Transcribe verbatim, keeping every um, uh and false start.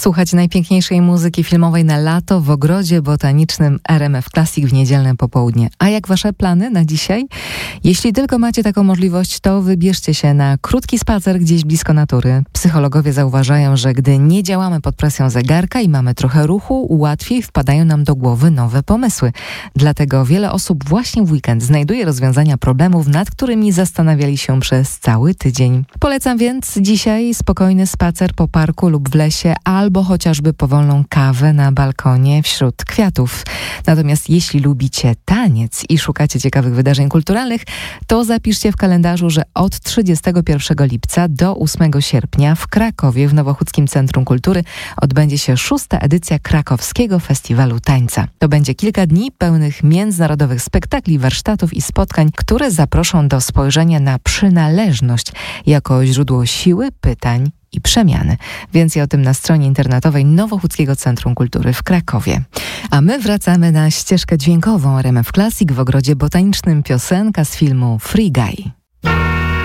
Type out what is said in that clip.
Słuchać najpiękniejszej muzyki filmowej na lato w Ogrodzie Botanicznym R M F Classic w niedzielne popołudnie. A jak wasze plany na dzisiaj? Jeśli tylko macie taką możliwość, to wybierzcie się na krótki spacer gdzieś blisko natury. Psychologowie zauważają, że gdy nie działamy pod presją zegarka i mamy trochę ruchu, łatwiej wpadają nam do głowy nowe pomysły. Dlatego wiele osób właśnie w weekend znajduje rozwiązania problemów, nad którymi zastanawiali się przez cały tydzień. Polecam więc dzisiaj spokojny spacer po parku lub w lesie, albo chociażby powolną kawę na balkonie wśród kwiatów. Natomiast jeśli lubicie taniec i szukacie ciekawych wydarzeń kulturalnych, to zapiszcie w kalendarzu, że od trzydziestego pierwszego lipca do ósmego sierpnia w Krakowie w Nowochódzkim Centrum Kultury odbędzie się szósta edycja Krakowskiego Festiwalu Tańca. To będzie kilka dni pełnych międzynarodowych spektakli, warsztatów i spotkań, które zaproszą do spojrzenia na przynależność jako źródło siły, pytań i przemiany. Więcej o tym na stronie internetowej Nowochódzkiego Centrum Kultury w Krakowie. A my wracamy na ścieżkę dźwiękową R M F Classic w Ogrodzie Botanicznym. Piosenka z filmu Free Guy.